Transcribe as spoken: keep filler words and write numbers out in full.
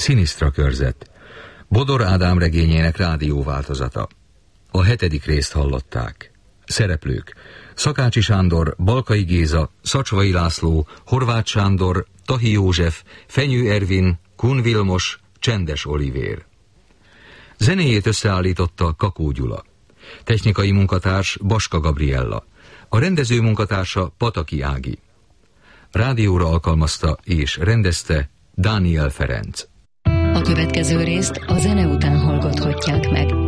Szinisztra körzet. Bodor Ádám regényének rádióváltozata. A hetedik részt hallották. Szereplők: Szakácsi Sándor, Balkai Géza, Szacsvai László, Horváth Sándor, Tahi József, Fenyő Ervin, Kun Vilmos, Csendes Olivér. Zenéjét összeállította Kakó Gyula. Technikai munkatárs Baska Gabriella. A rendező munkatársa Pataki Ági. Rádióra alkalmazta és rendezte Dániel Ferenc. A következő részt a zene után hallgathatják meg.